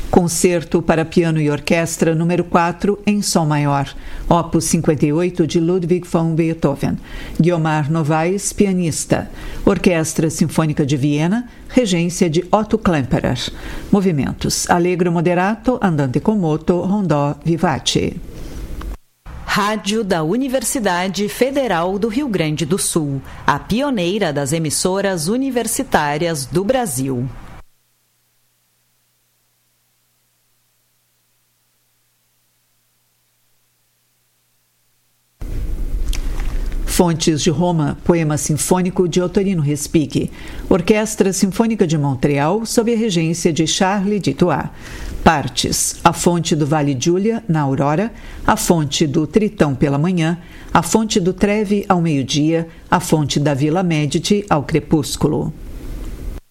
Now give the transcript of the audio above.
Concerto para piano e orquestra número 4 em Sol maior, opus 58 de Ludwig van Beethoven. Guiomar Novaes, pianista. Orquestra Sinfônica de Viena, regência de Otto Klemperer. Movimentos: Allegro moderato, andante con moto, rondó vivace. Rádio da Universidade Federal do Rio Grande do Sul, a pioneira das emissoras universitárias do Brasil. Fontes de Roma, poema sinfônico de Ottorino Respighi. Orquestra Sinfônica de Montreal, sob a regência de Charles Ditois. Partes: a fonte do Vale Giulia, na aurora, a fonte do Tritão pela manhã, a fonte do Trevi ao meio-dia, a fonte da Vila Medici ao crepúsculo.